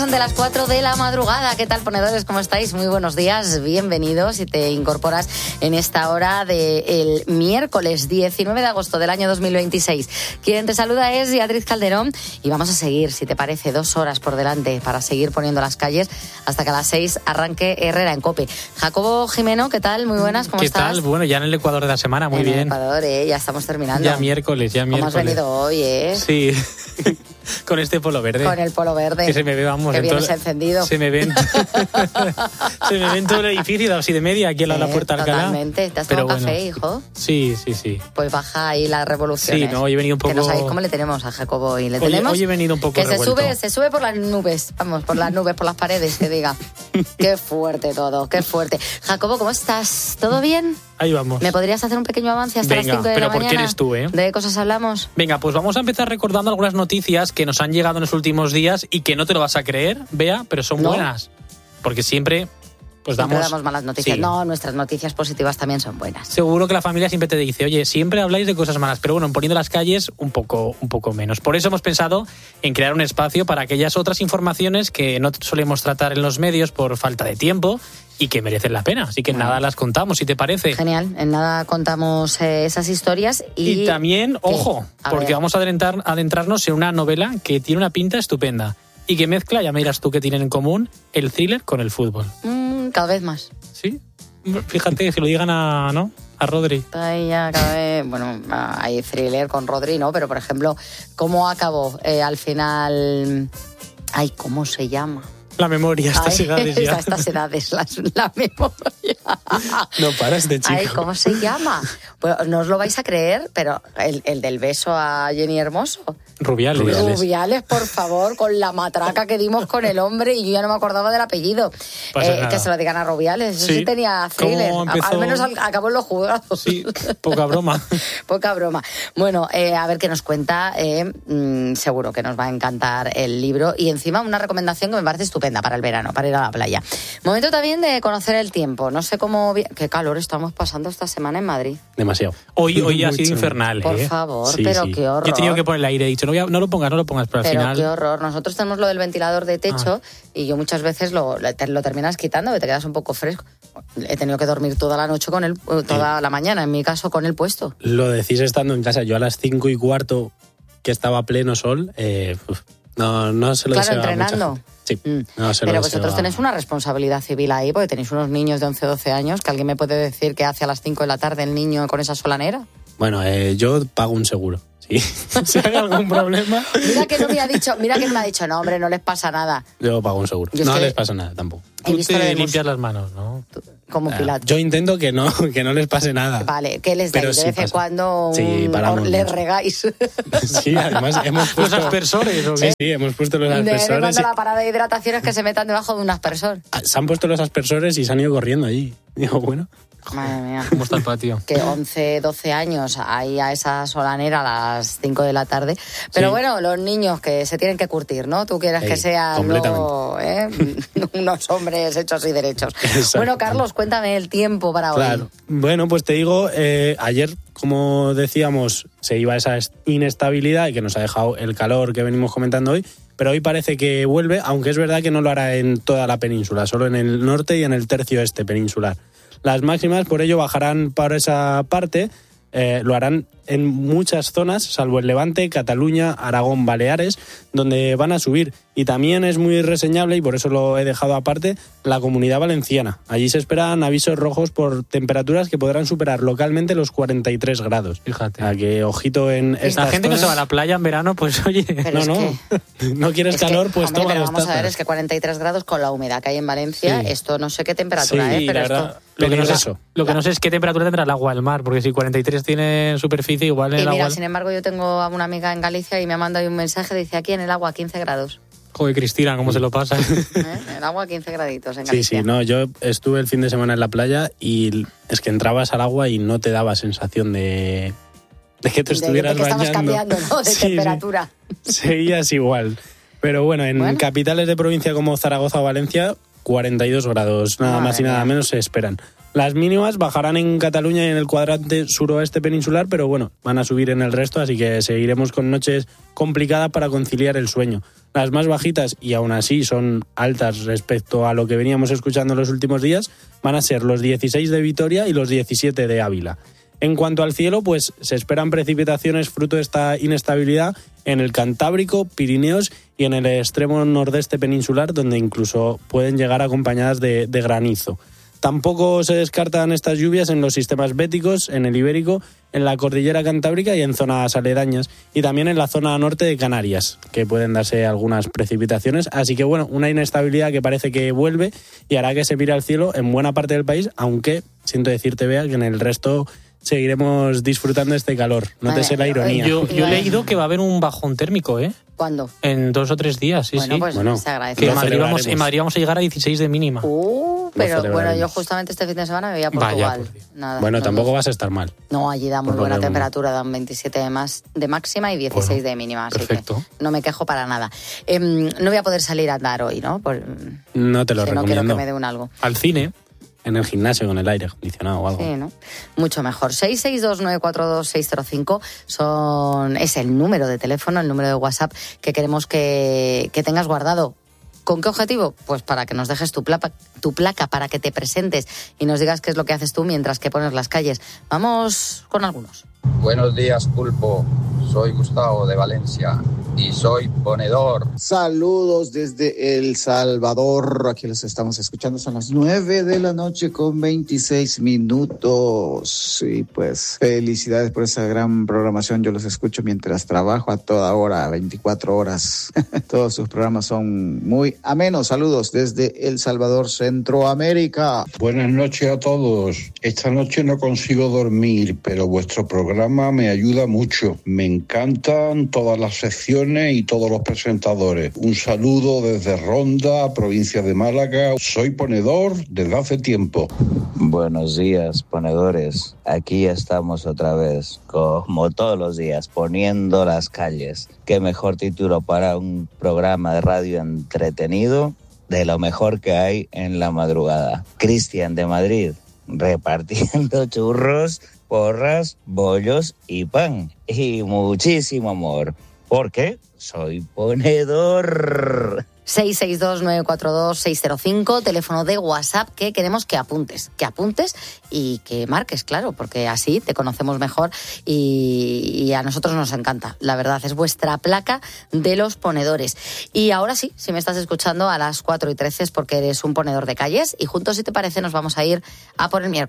De las 4 de la madrugada. ¿Qué tal, ponedores? ¿Cómo estáis? Muy buenos días, bienvenidos si te incorporas en esta hora del miércoles 19 de agosto del año 2026. Quien te saluda es Beatriz Calderón y vamos a seguir, si te parece, 2 horas por delante para seguir poniendo las calles hasta que a las 6 arranque Herrera en COPE. Jacobo Jimeno, ¿qué tal? Muy buenas, ¿cómo estás? ¿Qué tal? Bueno, ya en el Ecuador de la semana, muy bien. En el Ecuador, ya estamos terminando. Ya miércoles. ¿Cómo has venido hoy, Sí. Con este polo verde. Con el polo verde. Que se me ve, vamos. Que vienes encendido. Se me ven todo el edificio, así de media, aquí a la puerta de Alcalá. Totalmente. ¿Te has tomado un café, hijo? Sí. Pues baja ahí las revoluciones. Sí, no, hoy he venido un poco... Que no sabéis cómo le tenemos a Jacobo hoy. Hoy he venido un poco que revuelto. se sube por las nubes. Vamos, por las nubes, por las paredes, que diga. Qué fuerte todo, qué fuerte. Jacobo, ¿cómo estás? ¿Todo bien? Ahí vamos. ¿Me podrías hacer un pequeño avance hasta las 5 de la mañana? Pero ¿por qué eres tú, eh? ¿De qué cosas hablamos? Venga, pues vamos a empezar recordando algunas noticias que nos han llegado en los últimos días y que no te lo vas a creer, Bea, pero son buenas. Porque siempre damos malas noticias. Sí. No, nuestras noticias positivas también son buenas. Seguro que la familia siempre te dice, oye, siempre habláis de cosas malas, pero bueno, poniendo las calles un poco menos. Por eso hemos pensado en crear un espacio para aquellas otras informaciones que no solemos tratar en los medios por falta de tiempo y que merecen la pena. Así que en nada las contamos, si te parece. Genial, en nada contamos esas historias. Y también, ojo, porque vamos a adentrarnos en una novela que tiene una pinta estupenda y que mezcla, ya me dirás tú qué tienen en común, el thriller con el fútbol. Cada vez más. Sí, fíjate, que lo digan a Rodri. Ay, ya, cada vez, bueno, hay thriller con Rodri, ¿no? Pero, por ejemplo, ¿cómo acabó al final? Ay, ¿cómo se llama? La memoria, estas edades ya. Estas edades, la memoria. No paras de chico. Ay, ¿cómo se llama? Pues no os lo vais a creer, pero el del beso a Jenny Hermoso. Rubiales, por favor, con la matraca que dimos con el hombre y yo ya no me acordaba del apellido. Que se lo digan a Rubiales. Eso sí tenía thriller. Al menos acabó en los juzgados. Sí, poca broma. Poca broma. Bueno, a ver qué nos cuenta. Seguro que nos va a encantar el libro. Y encima una recomendación que me parece estupenda para el verano, para ir a la playa. Momento también de conocer el tiempo. No sé cómo... Qué calor estamos pasando esta semana en Madrid. Demasiado. Hoy ha sido infernal. Por favor, pero qué horror. Yo he tenido que poner el aire, he dicho, no lo pongas, pero al final... qué horror. Nosotros tenemos lo del ventilador de techo y yo muchas veces lo terminas quitando, que te quedas un poco fresco. He tenido que dormir toda la noche con él, toda la mañana, en mi caso, con él puesto. Lo decís estando en casa. Yo a las 5:15, que estaba a pleno sol, no se lo deseaba entrenando. Mucha. Sí, no se pero lo vosotros deseaba. tenéis una responsabilidad civil ahí, porque tenéis unos niños de 11 o 12 años, que alguien me puede decir qué hace a las 5 de la tarde el niño con esa solanera. Bueno, yo pago un seguro. Sí. Si hay algún problema. Mira que no me ha dicho, no, hombre, no les pasa nada. Yo pago un seguro. No les pasa nada tampoco. Tú te limpias las manos, ¿no? Como Pilato. Yo intento que no les pase nada. Vale, ¿qué les dais? De vez en cuando les regáis. Sí, además hemos puesto... ¿Los aspersores o qué? Sí, hemos puesto los aspersores. De vez en la parada de hidratación es que se metan debajo de un aspersor. Se han puesto los aspersores y se han ido corriendo allí. Digo, bueno... Madre mía. ¿Cómo está el patio? Que 11, 12 años ahí a esa solanera a las 5 de la tarde. Pero bueno, los niños que se tienen que curtir, ¿no? Tú quieres que sean unos hombres hechos y derechos. Exacto. Bueno, Carlos, cuéntame el tiempo para hoy. Claro. Bueno, pues te digo, ayer, como decíamos, se iba esa inestabilidad y que nos ha dejado el calor que venimos comentando hoy. Pero hoy parece que vuelve, aunque es verdad que no lo hará en toda la península, solo en el norte y en el tercio este peninsular. Las máximas, por ello, bajarán para esa parte, lo harán en muchas zonas, salvo el Levante, Cataluña, Aragón, Baleares, donde van a subir. Y también es muy reseñable, y por eso lo he dejado aparte, la Comunidad Valenciana. Allí se esperan avisos rojos por temperaturas que podrán superar localmente los 43 grados. Fíjate. A que ojito en estas La gente zonas. que se va a la playa en verano, pues oye... Pero no quieres calor, pues hombre, toma pero dos vamos tazas. a ver, es que 43 grados con la humedad que hay en Valencia, esto no sé qué temperatura sí, pero la verdad, esto... Lo que no sé es qué temperatura tendrá el agua del mar, porque si 43 tiene superficie, igual en el agua... Sin embargo, yo tengo a una amiga en Galicia y me ha mandado un mensaje, dice aquí en el agua 15 grados. Joder, Cristina, ¿cómo se lo pasa? El agua 15 graditos en Galicia. Sí, no, yo estuve el fin de semana en la playa y es que entrabas al agua y no te daba sensación de que te estuvieras bañando. De que estabas cambiando, ¿no? De temperatura. Sí. Seguías igual. Pero bueno, en capitales de provincia como Zaragoza o Valencia, 42 grados, nada más y nada menos se esperan. Las mínimas bajarán en Cataluña y en el cuadrante suroeste peninsular, pero bueno, van a subir en el resto, así que seguiremos con noches complicadas para conciliar el sueño. Las más bajitas, y aún así son altas respecto a lo que veníamos escuchando en los últimos días, van a ser los 16 de Vitoria y los 17 de Ávila. En cuanto al cielo, pues se esperan precipitaciones fruto de esta inestabilidad en el Cantábrico, Pirineos y en el extremo nordeste peninsular, donde incluso pueden llegar acompañadas de granizo. Tampoco se descartan estas lluvias en los sistemas béticos, en el Ibérico, en la cordillera cantábrica y en zonas aledañas, y también en la zona norte de Canarias, que pueden darse algunas precipitaciones. Así que bueno, una inestabilidad que parece que vuelve y hará que se mire al cielo en buena parte del país, aunque siento decirte, Bea, que en el resto seguiremos disfrutando de este calor. Nótese la ironía. Yo he leído que va a haber un bajón térmico, ¿eh? ¿Cuándo? En 2 o 3 días, sí, bueno, sí. Pues bueno, se agradece. Que en Madrid vamos a llegar a 16 de mínima. Pero bueno, yo justamente este fin de semana me voy a Portugal. Nada, bueno, tampoco vas a estar mal. No, allí da muy buena temperatura, dan 27 de máxima y 16 de mínima. Así perfecto. Que no me quejo para nada. No voy a poder salir a andar hoy, ¿no? No te lo recomiendo. No quiero que me dé un algo. Al cine. En el gimnasio con el aire acondicionado o algo. Sí, ¿no? Mucho mejor. 662942605 es el número de teléfono, el número de WhatsApp que queremos que tengas guardado. ¿Con qué objetivo? Pues para que nos dejes tu placa, para que te presentes y nos digas qué es lo que haces tú mientras que pones las calles. Vamos con algunos. Buenos días, Pulpo. Soy Gustavo de Valencia y soy ponedor. Saludos desde El Salvador. Aquí los estamos escuchando. Son las 9 de la noche con 26 minutos. Y pues felicidades por esa gran programación. Yo los escucho mientras trabajo a toda hora, 24 horas. Todos sus programas son muy amenos. Saludos desde El Salvador, Centroamérica. Buenas noches a todos. Esta noche no consigo dormir, pero vuestro programa me ayuda mucho. Me encantan todas las secciones y todos los presentadores. Un saludo desde Ronda, provincia de Málaga. Soy ponedor desde hace tiempo. Buenos días, ponedores. Aquí estamos otra vez, como todos los días, poniendo las calles. Qué mejor título para un programa de radio entretenido, de lo mejor que hay en la madrugada. Cristian de Madrid, repartiendo churros, porras, bollos y pan. Y muchísimo amor, porque soy ponedor. 662942605, teléfono de WhatsApp que queremos que apuntes y que marques, claro, porque así te conocemos mejor y a nosotros nos encanta, la verdad, es vuestra placa de los ponedores. Y ahora sí, si me estás escuchando a las 4:13 es porque eres un ponedor de calles y juntos, si te parece, nos vamos a ir a por el miércoles.